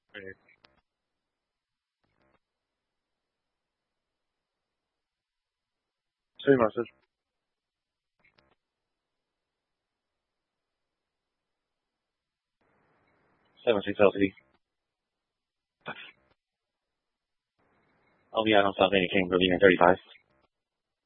Right. Sí, Master. 7-6 LCD. Oh yeah, I don't stop any king for being 35.